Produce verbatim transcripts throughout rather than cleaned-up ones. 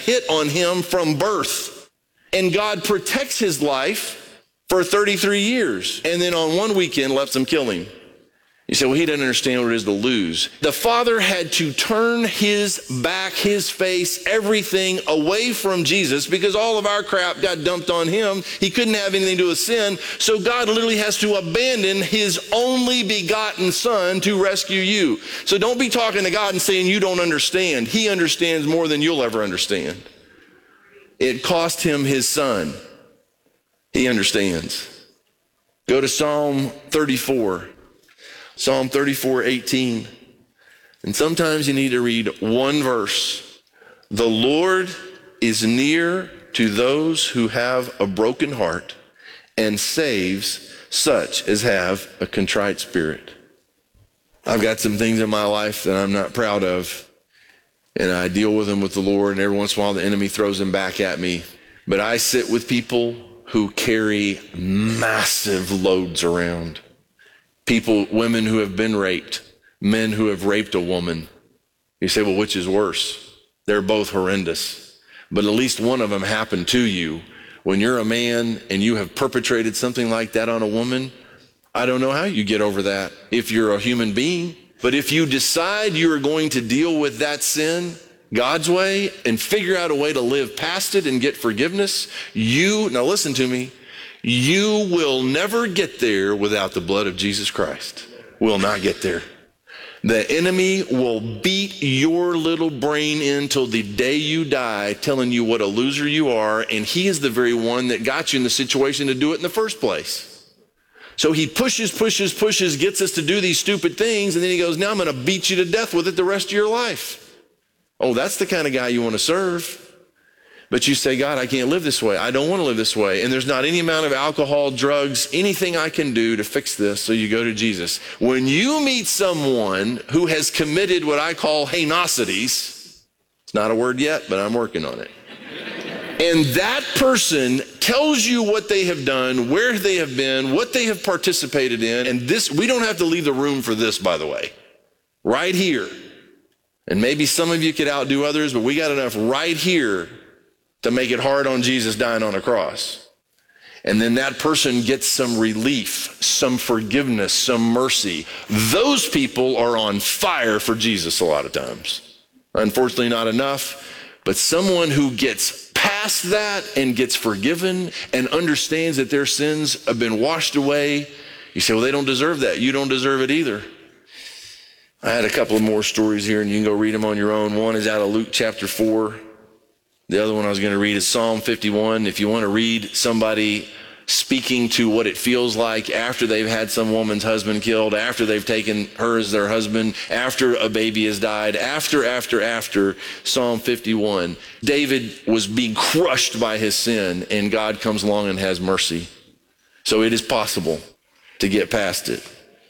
hit on him from birth. And God protects his life for thirty-three years. And then on one weekend lets him kill him. You say, well, he doesn't understand what it is to lose. The father had to turn his back, his face, everything away from Jesus because all of our crap got dumped on him. He couldn't have anything to do with sin. So God literally has to abandon his only begotten son to rescue you. So don't be talking to God and saying you don't understand. He understands more than you'll ever understand. It cost him his son. He understands. Go to Psalm thirty-four. Psalm thirty-four, eighteen. And sometimes you need to read one verse. The Lord is near to those who have a broken heart and saves such as have a contrite spirit. I've got some things in my life that I'm not proud of, and I deal with them with the Lord, and every once in a while the enemy throws them back at me. But I sit with people who carry massive loads around. People, women who have been raped, men who have raped a woman. You say, well, which is worse? They're both horrendous. But at least one of them happened to you. When you're a man and you have perpetrated something like that on a woman, I don't know how you get over that if you're a human being. But if you decide you are going to deal with that sin God's way and figure out a way to live past it and get forgiveness, you, now listen to me, you will never get there without the blood of Jesus Christ. Will not get there. The enemy will beat your little brain in till the day you die, telling you what a loser you are, and he is the very one that got you in the situation to do it in the first place. So he pushes, pushes, pushes, gets us to do these stupid things, and then he goes, now I'm going to beat you to death with it the rest of your life. Oh, that's the kind of guy you want to serve. But you say, God, I can't live this way. I don't want to live this way. And there's not any amount of alcohol, drugs, anything I can do to fix this. So you go to Jesus. When you meet someone who has committed what I call heinosities, it's not a word yet, but I'm working on it. And that person tells you what they have done, where they have been, what they have participated in. And this, we don't have to leave the room for this, by the way. Right here. And maybe some of you could outdo others, but we got enough right here to make it hard on Jesus dying on a cross. And then that person gets some relief, some forgiveness, some mercy. Those people are on fire for Jesus a lot of times. Unfortunately, not enough, but someone who gets past that and gets forgiven and understands that their sins have been washed away. You say, well, they don't deserve that. You don't deserve it either. I had a couple of more stories here, and you can go read them on your own. One is out of Luke chapter four. The other one I was going to read is Psalm fifty-one. If you want to read somebody speaking to what it feels like after they've had some woman's husband killed, after they've taken her as their husband, after a baby has died, after, after, after, Psalm fifty-one. David was being crushed by his sin, and God comes along and has mercy. So it is possible to get past it.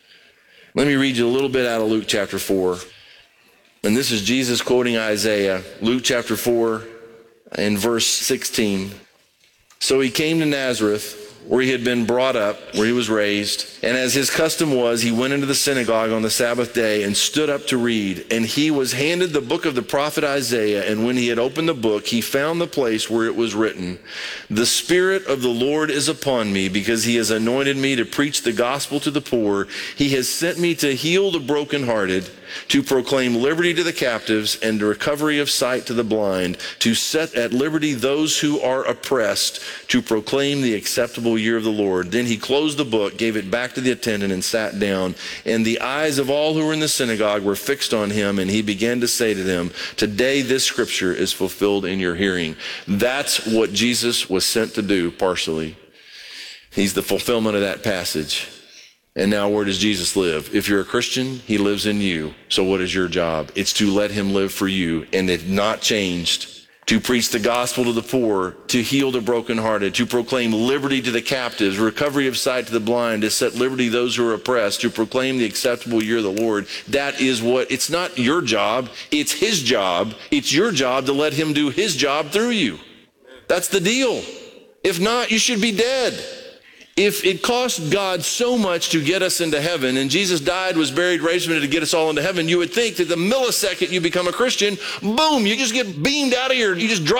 Let me read you a little bit out of Luke chapter four. And this is Jesus quoting Isaiah, Luke chapter four, in verse sixteen. So he came to Nazareth, where he had been brought up, where he was raised. And as his custom was, he went into the synagogue on the Sabbath day and stood up to read. And he was handed the book of the prophet Isaiah. And when he had opened the book, he found the place where it was written, "The Spirit of the Lord is upon me, because he has anointed me to preach the gospel to the poor. He has sent me to heal the brokenhearted, to proclaim liberty to the captives and the recovery of sight to the blind, to set at liberty those who are oppressed, to proclaim the acceptable year of the Lord." Then he closed the book, gave it back to the attendant, and sat down. And the eyes of all who were in the synagogue were fixed on him, and he began to say to them, "Today this scripture is fulfilled in your hearing." That's what Jesus was sent to do, partially. He's the fulfillment of that passage. And now where does Jesus live? If you're a Christian, he lives in you. So what is your job? It's to let him live for you. And it's not changed. To preach the gospel to the poor, to heal the brokenhearted, to proclaim liberty to the captives, recovery of sight to the blind, to set liberty those who are oppressed, to proclaim the acceptable year of the Lord. That is what, it's not your job, it's his job. It's your job to let him do his job through you. That's the deal. If not, you should be dead. If it cost God so much to get us into heaven, and Jesus died, was buried, raised from the dead to get us all into heaven, you would think that the millisecond you become a Christian, boom, you just get beamed out of here. You just drop